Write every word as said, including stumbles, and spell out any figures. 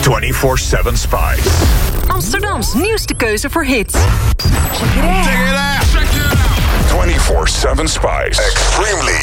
vierentwintig zeven Spice. Amsterdams nieuwste keuze voor hits. Check it out. Check it out. vierentwintig zeven Spice. Extremely